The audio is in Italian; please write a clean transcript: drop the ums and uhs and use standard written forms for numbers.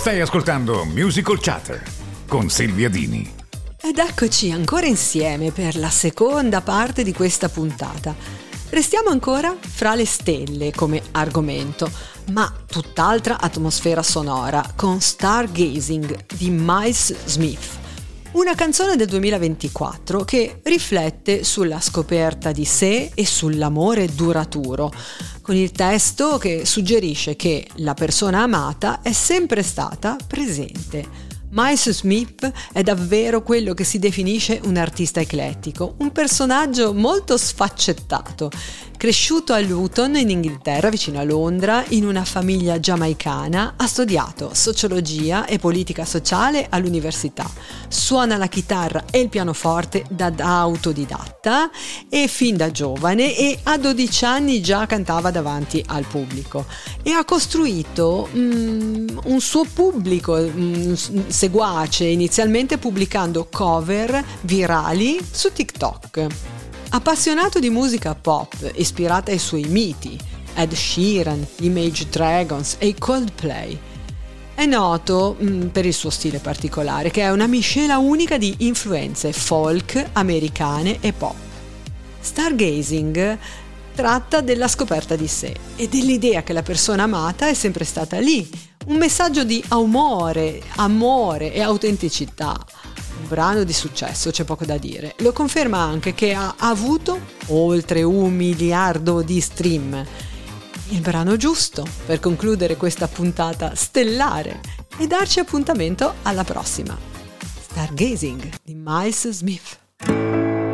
Stai ascoltando Musical Chatter con Silvia Dini. Ed eccoci ancora insieme per la seconda parte di questa puntata. Restiamo ancora fra le stelle come argomento, ma tutt'altra atmosfera sonora con Stargazing di Miles Smith. Una canzone del 2024 che riflette sulla scoperta di sé e sull'amore duraturo, con il testo che suggerisce che la persona amata è sempre stata presente. Miles Smith è davvero quello che si definisce un artista eclettico, un personaggio molto sfaccettato. Cresciuto a Luton in Inghilterra, vicino a Londra, in una famiglia giamaicana, ha studiato sociologia e politica sociale all'università. Suona la chitarra e il pianoforte da autodidatta e fin da giovane, e a 12 anni già cantava davanti al pubblico e ha costruito un suo pubblico seguace, inizialmente pubblicando cover virali su TikTok. Appassionato di musica pop ispirata ai suoi miti, Ed Sheeran, Imagine Dragons e i Coldplay, è noto per il suo stile particolare, che è una miscela unica di influenze folk, americane e pop. Stargazing tratta della scoperta di sé e dell'idea che la persona amata è sempre stata lì, un messaggio di amore e autenticità. Un brano di successo, c'è poco da dire. Lo conferma anche che ha avuto oltre 1 miliardo di stream. Il brano giusto per concludere questa puntata stellare e darci appuntamento alla prossima. Stargazing di Miles Smith.